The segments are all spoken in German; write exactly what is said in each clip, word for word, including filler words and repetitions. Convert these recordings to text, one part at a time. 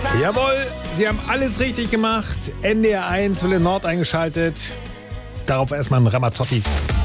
Jawohl, Sie haben alles richtig gemacht. N D R eins, Welle Nord eingeschaltet. Darauf erstmal ein Ramazzotti.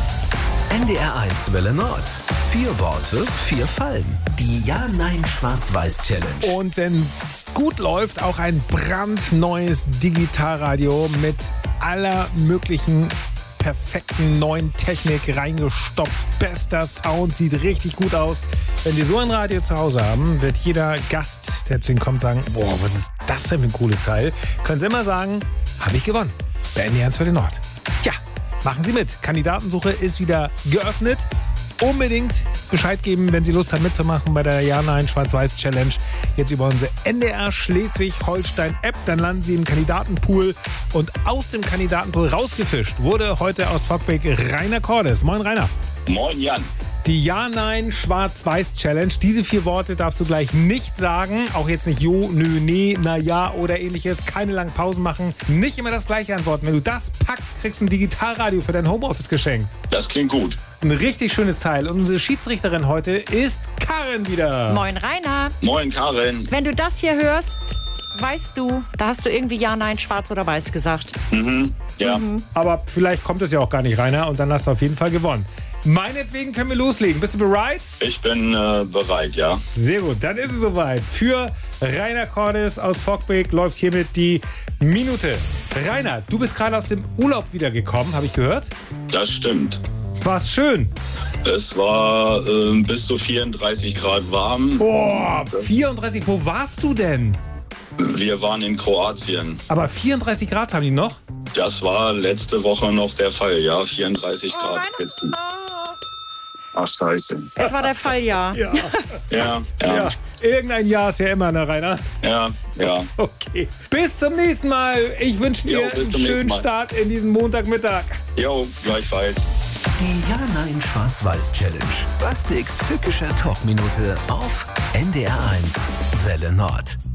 N D R eins Welle Nord. Vier Worte, vier Fallen. Die Ja-Nein-Schwarz-Weiß-Challenge. Und wenn es gut läuft, auch ein brandneues Digitalradio mit aller möglichen perfekten neuen Technik reingestopft. Bester Sound, sieht richtig gut aus. Wenn Sie so ein Radio zu Hause haben, wird jeder Gast, der zu Ihnen kommt, sagen, boah, was ist das denn für ein cooles Teil? Können Sie immer sagen, habe ich gewonnen. Bei N D R eins Welle Nord. Ja, machen Sie mit. Kandidatensuche ist wieder geöffnet. Unbedingt Bescheid geben, wenn Sie Lust haben mitzumachen bei der Ja-Nein-Schwarz-Weiß-Challenge. Jetzt über unsere N D R Schleswig-Holstein-App. Dann landen Sie im Kandidatenpool. Und aus dem Kandidatenpool rausgefischt wurde heute aus Fockbeck Rainer Cordes. Moin Rainer. Moin Jan. Die Ja-Nein-Schwarz-Weiß-Challenge. Diese vier Worte darfst du gleich nicht sagen. Auch jetzt nicht jo, nö, nee, na ja oder ähnliches. Keine langen Pausen machen. Nicht immer das gleiche antworten. Wenn du das packst, kriegst du ein Digitalradio für dein Homeoffice geschenkt. Das klingt gut. Ein richtig schönes Teil. Und unsere Schiedsrichterin heute ist Karin wieder. Moin Rainer. Moin Karin. Wenn du das hier hörst, weißt du, da hast du irgendwie Ja, Nein, Schwarz oder Weiß gesagt. Mhm, ja. Mhm. Aber vielleicht kommt es ja auch gar nicht, Rainer. Und dann hast du auf jeden Fall gewonnen. Meinetwegen können wir loslegen. Bist du bereit? Ich bin äh, bereit, ja. Sehr gut, dann ist es soweit. Für Rainer Cordes aus Fockbeck läuft hiermit die Minute. Rainer, du bist gerade aus dem Urlaub wiedergekommen, habe ich gehört. Das stimmt. War's schön? Es war äh, bis zu vierunddreißig Grad warm. Boah, vierunddreißig, wo warst du denn? Wir waren in Kroatien. Aber vierunddreißig Grad haben die noch? Das war letzte Woche noch der Fall, ja. vierunddreißig Grad Spitzen. Ach, scheiße. Es war der Fall, ja. Ja. Ja, ja, ja. Irgendein Jahr ist ja immer, ne, Rainer? ja, ja. Okay. Bis zum nächsten Mal. Ich wünsche dir Jo, bis einen zum nächsten schönen Mal. Start in diesen Montagmittag. Jo, gleichfalls. Die Ja-Nein-Schwarz-Weiß-Challenge. Bastiks tückischer Talkminute auf N D R eins Welle Nord.